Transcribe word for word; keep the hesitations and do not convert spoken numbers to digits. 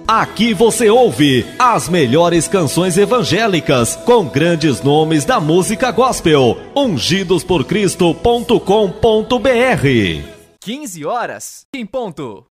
Aqui você ouve as melhores canções evangélicas com grandes nomes da música gospel. ungidos por cristo ponto com ponto br. quinze horas em ponto.